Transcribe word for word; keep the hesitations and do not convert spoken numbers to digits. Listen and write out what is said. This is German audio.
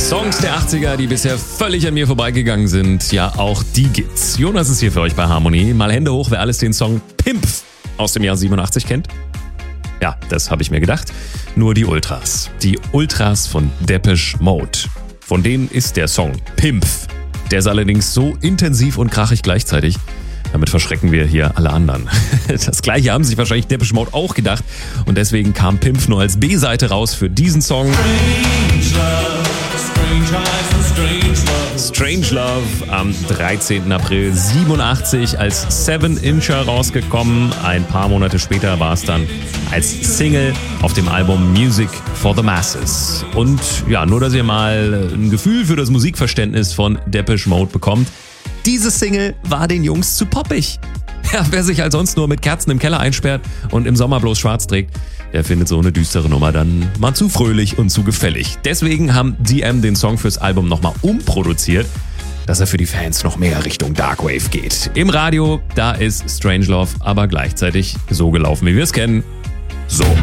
Songs der achtziger, die bisher völlig an mir vorbeigegangen sind, ja, auch die gibt's. Jonas ist hier für euch bei Harmonie. Mal Hände hoch, wer alles den Song Pimp aus dem Jahr siebenundachtzig kennt. Ja, das habe ich mir gedacht. Nur die Ultras. Die Ultras von Depeche Mode. Von denen ist der Song Pimp. Der ist allerdings so intensiv und krachig gleichzeitig. Damit verschrecken wir hier alle anderen. Das gleiche haben sich wahrscheinlich Depeche Mode auch gedacht. Und deswegen kam Pimp nur als B-Seite raus für diesen Song. Strange Love am dreizehnten April siebenundachtzig als seven Incher rausgekommen. Ein paar Monate später war es dann als Single auf dem Album Music for the Masses. Und ja, nur dass ihr mal ein Gefühl für das Musikverständnis von Depeche Mode bekommt. Diese Single war den Jungs zu poppig. Ja, wer sich halt sonst nur mit Kerzen im Keller einsperrt und im Sommer bloß schwarz trägt, der findet so eine düstere Nummer dann mal zu fröhlich und zu gefällig. Deswegen haben D M den Song fürs Album nochmal umproduziert, dass er für die Fans noch mehr Richtung Darkwave geht. Im Radio, da ist Strangelove aber gleichzeitig so gelaufen, wie wir es kennen. So.